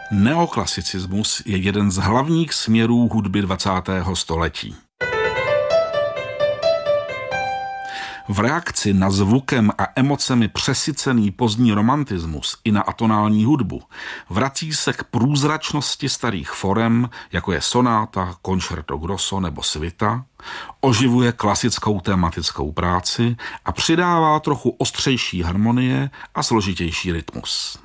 Neoklasicismus je jeden z hlavních směrů hudby 20. století. V reakci na zvukem a emocemi přesycený pozdní romantismus i na atonální hudbu vrací se k průzračnosti starých forem, jako je sonáta, concerto grosso nebo svita, oživuje klasickou tematickou práci a přidává trochu ostřejší harmonie a složitější rytmus.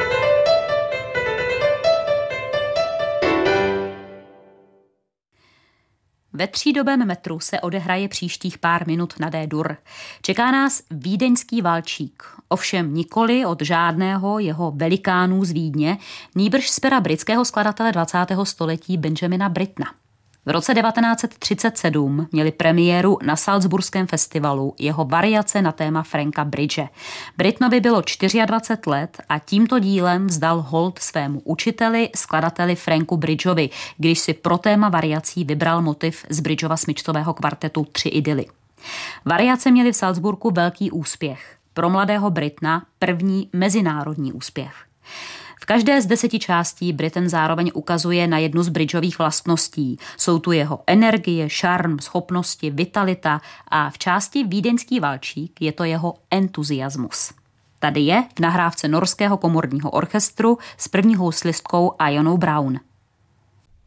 Ve třídobém metru se odehraje příštích pár minut na D-dur. Čeká nás vídeňský valčík. Ovšem nikoli od žádného jeho velikánů z Vídně, nýbrž z pera britského skladatele 20. století Benjamina Brittona. V roce 1937 měli premiéru na Salzburském festivalu jeho variace na téma Franka Bridge. Brittonovi bylo 24 let a tímto dílem vzdal hold svému učiteli, skladateli Franku Bridgeovi, když si pro téma variací vybral motiv z Bridgeova smyčcového kvartetu Tři idyly. Variace měly v Salzburgu velký úspěch. Pro mladého Brittona první mezinárodní úspěch. V každé z 10 částí Britten zároveň ukazuje na jednu z Bridgeových vlastností. Jsou tu jeho energie, šarm, schopnosti, vitalita a v části Vídeňský valčík je to jeho entuziasmus. Tady je v nahrávce Norského komorního orchestru s první houslistkou Ionou Brown.